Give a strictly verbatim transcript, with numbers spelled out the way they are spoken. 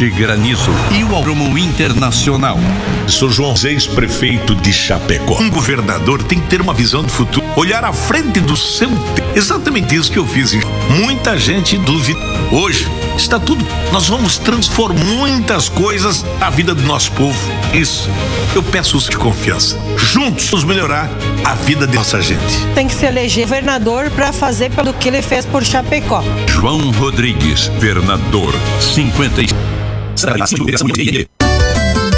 Forte Granizo e o Agromo Internacional. Sou João Zeis, prefeito de Chapecó. Um governador tem que ter uma visão do futuro, olhar à frente do seu tempo. Exatamente isso que eu fiz. Muita gente duvida. Hoje está tudo. Nós vamos transformar muitas coisas na vida do nosso povo. Isso, eu peço de confiança. Juntos vamos melhorar a vida de nossa gente. Tem que se eleger governador para fazer pelo que ele fez por Chapecó. João Rodrigues, governador, cinquenta e